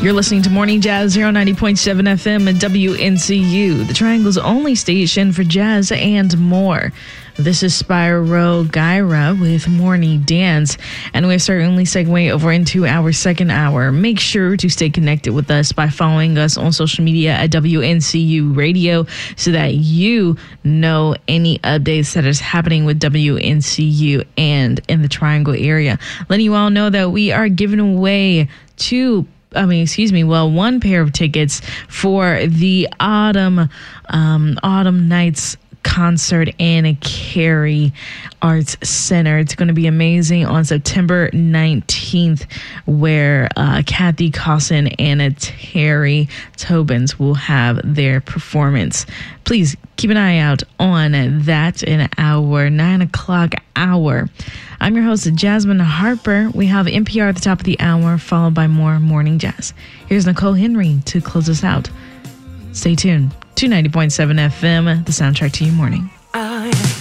You're listening to Morning Jazz here on 90.7 FM at WNCU, the Triangle's only station for jazz and more. This is Spyro Gyra with Morning Dance, and we're certainly segueing over into our second hour. Make sure to stay connected with us by following us on social media at WNCU Radio so that you know any updates that is happening with WNCU and in the Triangle area. Letting you all know that we are giving away one pair of tickets for the Autumn Nights concert in Cary Arts Center. It's going to be amazing on September 19th, where Kathy Cosson and Terry Tobins will have their performance. Please keep an eye out on that in our 9 o'clock hour. I'm your host, Jasmine Harper. We have NPR at the top of the hour, followed by more Morning Jazz. Here's Nicole Henry to close us out. Stay tuned to 90.7 FM, the soundtrack to your morning.